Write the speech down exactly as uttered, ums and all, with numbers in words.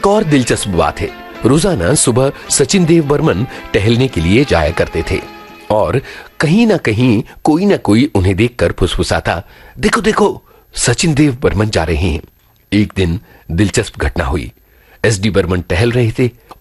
एक और दिलचस्प बात है, रोजाना सुबह सचिन देव बर्मन टहलने के लिए जाया करते थे और कहीं ना कहीं कोई ना कोई उन्हें देखकर फुसफुसाता, देखो देखो सचिन देव बर्मन जा रहे हैं। एक दिन दिलचस्प घटना हुई। एस डी बर्मन टहल रहे थे